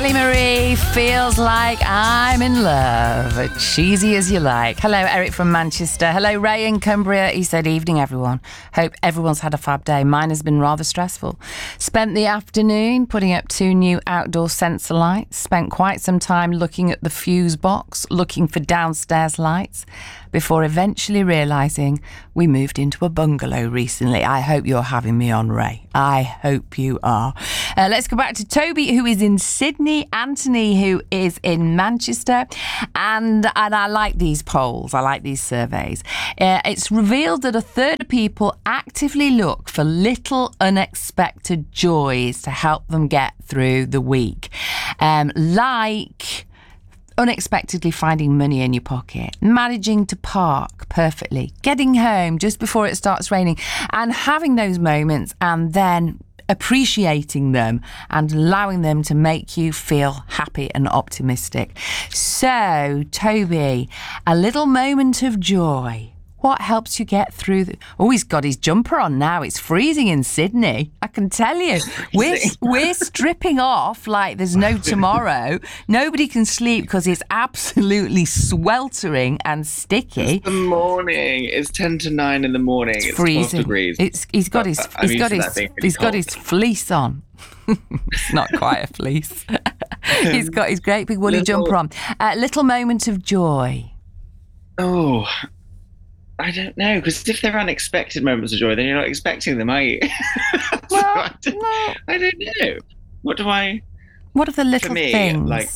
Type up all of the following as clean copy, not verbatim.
Kelly Marie, Feels Like I'm in Love. Cheesy as you like. Hello, Eric from Manchester. Hello, Ray in Cumbria. He said, evening, everyone. Hope everyone's had a fab day. Mine has been rather stressful. Spent the afternoon putting up 2 new outdoor sensor lights. Spent quite some time looking at the fuse box, looking for downstairs lights, before eventually realising we moved into a bungalow recently. I hope you're having me on, Ray. I hope you are. Let's go back to Toby, who is in Sydney, Anthony, who is in Manchester. And I like these polls. I like these surveys. It's revealed that a third of people actively look for little unexpected joys to help them get through the week. Like unexpectedly finding money in your pocket, managing to park perfectly, getting home just before it starts raining, and having those moments and then appreciating them and allowing them to make you feel happy and optimistic. So, Toby, a little moment of joy. What helps you get through Oh, he's got his jumper on now. It's freezing in Sydney. I can tell you. We're stripping off like there's no tomorrow. Nobody can sleep because it's absolutely sweltering and sticky. It's the morning. It's 10 to 9 in the morning. It's freezing. 12 degrees. He's got his fleece on. It's not quite a fleece. He's got his great big woolly jumper on. Little moment of joy. Oh, I don't know, because if they're unexpected moments of joy, then you're not expecting them, are you? I don't know. What are the little things? Like,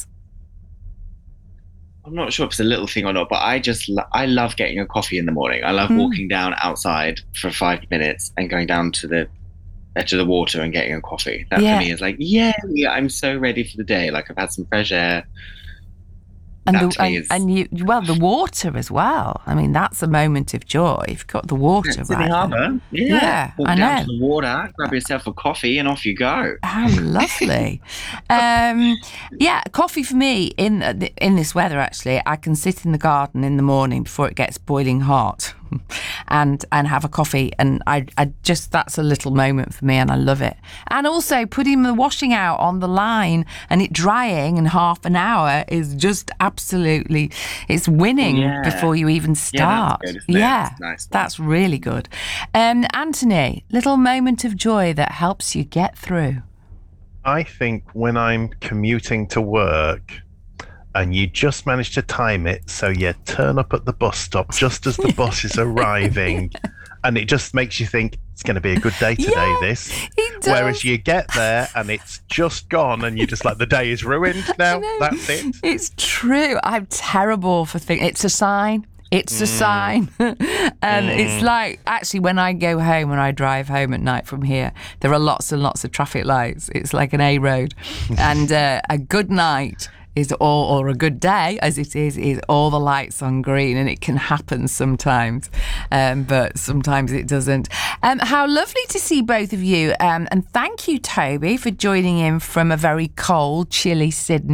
I'm not sure if it's a little thing or not, but I love getting a coffee in the morning. I love walking down outside for 5 minutes and going down to the edge of the water and getting a coffee. That for me is like, I'm so ready for the day. Like, I've had some fresh air. And the water as well. I mean, that's a moment of joy. You've got the water, right? Harbour. Yeah. Walk I down know. to the water, grab yourself a coffee, and off you go. How lovely. Coffee for me in this weather. Actually, I can sit in the garden in the morning before it gets boiling hot, and have a coffee, and I just, that's a little moment for me, and I love it. And also putting the washing out on the line and it drying in half an hour is just absolutely, it's winning before you even start. That's nice. That's really good. Anthony, little moment of joy that helps you get through. I think when I'm commuting to work and you just manage to time it so you turn up at the bus stop just as the bus is arriving, and it just makes you think it's going to be a good day today, this. It does. Whereas you get there and it's just gone and you're just like, the day is ruined now. That's it. It's true. I'm terrible for things. It's a sign. It's a sign. And it's like, actually, when I go home, when I drive home at night from here, there are lots and lots of traffic lights. It's like an A road. And a good night is all, or a good day as it is all the lights on green, and it can happen sometimes, but sometimes it doesn't. How lovely to see both of you, and thank you, Toby, for joining in from a very cold, chilly Sydney.